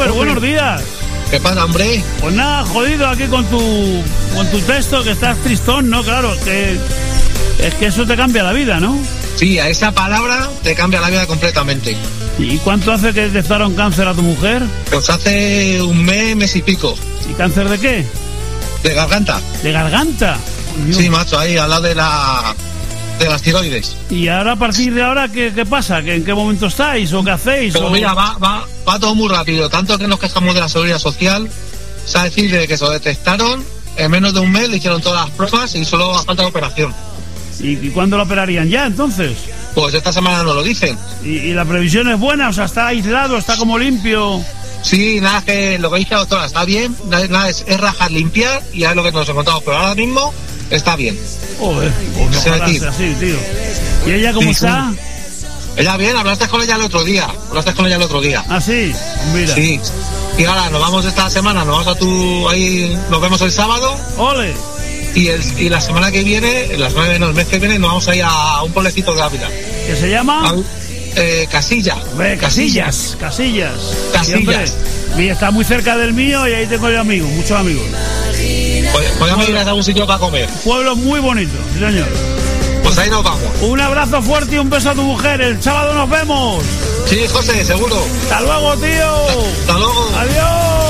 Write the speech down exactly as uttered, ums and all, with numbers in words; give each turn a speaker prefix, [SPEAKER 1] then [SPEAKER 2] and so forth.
[SPEAKER 1] Robert, buenos días.
[SPEAKER 2] ¿Qué pasa, hombre?
[SPEAKER 1] Pues nada, jodido aquí con tu con tu texto, que estás tristón, ¿no? Claro, que es que eso te cambia la vida, ¿no?
[SPEAKER 2] Sí, a esa palabra te cambia la vida completamente.
[SPEAKER 1] ¿Y cuánto hace que detectaron cáncer a tu mujer?
[SPEAKER 2] Pues hace un mes, mes y pico.
[SPEAKER 1] ¿Y cáncer de qué?
[SPEAKER 2] De garganta.
[SPEAKER 1] ¿De garganta? Dios.
[SPEAKER 2] Sí, macho, ahí al lado de la de las tiroides.
[SPEAKER 1] ¿Y ahora, a partir de ahora, qué, qué pasa? ¿Que ¿En qué momento estáis o qué hacéis?
[SPEAKER 2] Pero
[SPEAKER 1] o...
[SPEAKER 2] mira, va, va, va todo muy rápido. Tanto que nos quejamos de la seguridad social, o sea, decir, de que se lo detectaron, en menos de un mes le hicieron todas las pruebas y solo a falta de operación.
[SPEAKER 1] ¿Y, ¿Y cuándo lo operarían ya, entonces?
[SPEAKER 2] Pues esta semana nos lo dicen.
[SPEAKER 1] ¿Y, y la previsión es buena? O sea, ¿está aislado? ¿Está como limpio?
[SPEAKER 2] Sí, nada, que lo que dice la doctora está bien, nada, nada es, es rajar, limpiar y ya es lo que nos encontramos, pero ahora mismo está bien.
[SPEAKER 1] Joder, pues
[SPEAKER 2] Sí,
[SPEAKER 1] ojalá
[SPEAKER 2] tío.
[SPEAKER 1] sea así, tío. ¿Y ella cómo
[SPEAKER 2] Sí,
[SPEAKER 1] está?
[SPEAKER 2] sí. Ella bien, hablaste con ella el otro día, hablaste con ella el otro día.
[SPEAKER 1] Ah, sí, mira.
[SPEAKER 2] Sí. Y ahora nos vamos esta semana, nos vamos a tu, ahí, nos vemos el sábado.
[SPEAKER 1] Ole.
[SPEAKER 2] Y, el, y la semana que viene, la semana que viene, el mes que viene, nos vamos a ir a un pueblecito de Ávila.
[SPEAKER 1] ¿Qué se llama?
[SPEAKER 2] A, eh, Casilla.
[SPEAKER 1] Hombre, Casillas. Casillas.
[SPEAKER 2] Casillas.
[SPEAKER 1] Siempre. Y está muy cerca del mío y ahí tengo yo amigos, muchos amigos.
[SPEAKER 2] Pues, podemos ir a algún sitio para comer.
[SPEAKER 1] Pueblo muy bonito, sí, señor.
[SPEAKER 2] Pues ahí nos vamos.
[SPEAKER 1] Un abrazo fuerte y un beso a tu mujer. El sábado nos vemos.
[SPEAKER 2] Sí, José, seguro.
[SPEAKER 1] Hasta luego, tío.
[SPEAKER 2] Hasta luego.
[SPEAKER 1] Adiós.